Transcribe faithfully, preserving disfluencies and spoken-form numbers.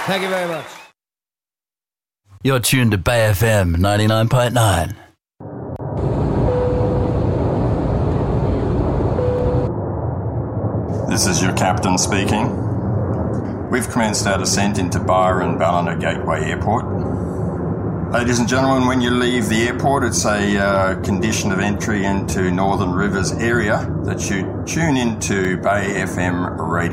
Thank you very much. You're tuned to Bay F M ninety-nine point nine. This is your captain speaking. We've commenced our descent into Byron Ballina Gateway Airport. Ladies and gentlemen, when you leave the airport, it's a uh, condition of entry into Northern Rivers area that you tune into Bay F M radio.